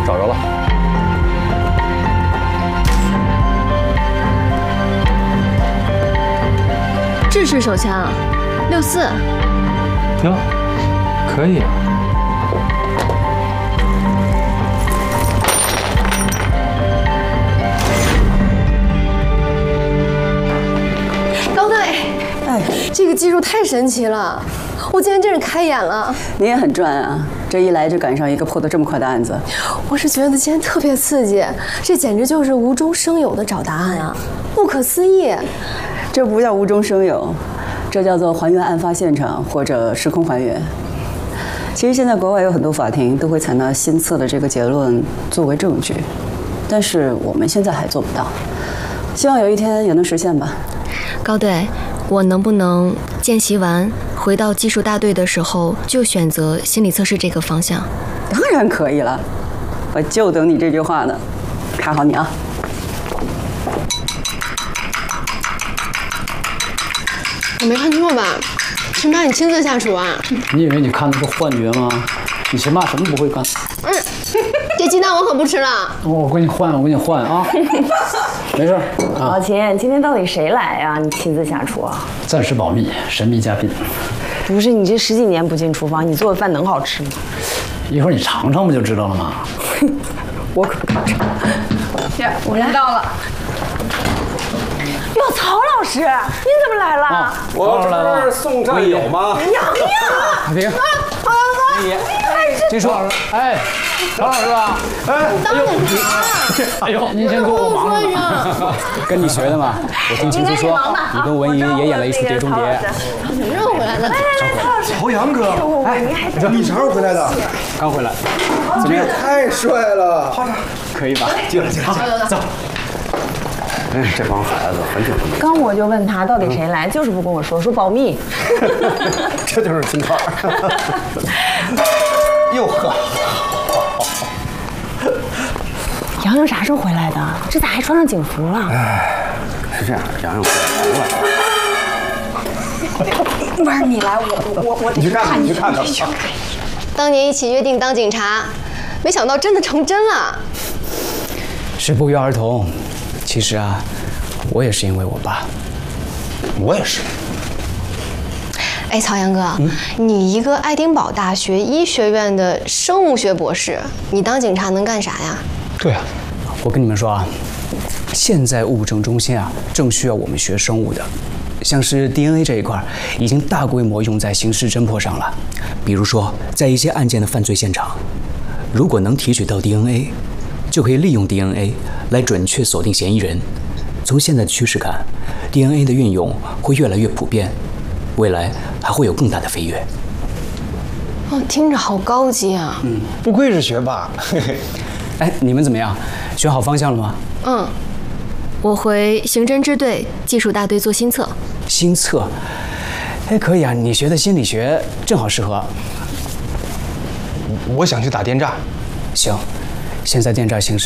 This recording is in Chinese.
找着了。 制式手枪，64。 哟，可以啊。 高队，哎，这个技术太神奇了，我今天真是开眼了。 你也很赚啊，这一来就赶上一个破得这么快的案子。 我是觉得今天特别刺激，这简直就是无中生有的找答案啊，不可思议。 这不叫无中生有，这叫做还原案发现场或者时空还原。其实现在国外有很多法庭都会采纳新测的这个结论作为证据，但是我们现在还做不到，希望有一天也能实现吧。 高队，我能不能见习完回到技术大队的时候就选择心理测试这个方向？ 当然可以了，我就等你这句话呢。看好你啊！ 我没看错吧？陈妈，你亲自下厨啊？ 你以为你看的是幻觉吗？你秦爸什么不会干？ 这鸡蛋我可不吃了。 我给你换啊！没事啊。 老秦，今天到底谁来呀？你亲自下厨啊？ 暂时保密，神秘嘉宾。 不是，你这10几年不进厨房，你做的饭能好吃吗？ 一会儿你尝尝不就知道了吗？ 我可不敢尝。 我人到了。 哟，曹老师，您怎么来了？ 我这不是送战友吗？ 杨洋， 海平，听说，哎，曹老师吧？哎呦，您先给我忙着。 跟你学的嘛，我听青青说，你跟文怡也演了一出《碟中谍》。 什么时候回来的？ 曹阳哥， 哎， 你啥时候回来的？ 刚回来， 怎么样？太帅了！ 可以吧？ 进来，走。哎，这帮孩子很挺不刚我就问他到底谁来，就是不跟我说，说保密。 这就是金块。哟呵， 洋洋啥时候回来的？这咋还穿上警服了？ 哎，是这样，洋洋回来了。 不是你来，我你去看看，你去看看。 当年一起约定当警察，没想到真的成真了。 是不约而同。其实啊，我也是因为我爸。 我也是。 哎，曹阳哥，你一个爱丁堡大学医学院的生物学博士，你当警察能干啥呀？ 对啊，我跟你们说啊，现在物证中心啊，正需要我们学生物的，像是 DNA 这一块，已经大规模用在刑事侦破上了。比如说，在一些案件的犯罪现场，如果能提取到 DNA， 就可以利用 DNA 来准确锁定嫌疑人。从现在的趋势看 ，DNA 的运用会越来越普遍，未来还会有更大的飞跃。 哦，听着好高级啊！ 不愧是学霸。 哎，你们怎么样？选好方向了吗？ 我回刑侦支队技术大队做新测。 新测，哎，可以啊，你学的心理学正好适合。 我想去打电诈。 行，现在电诈形势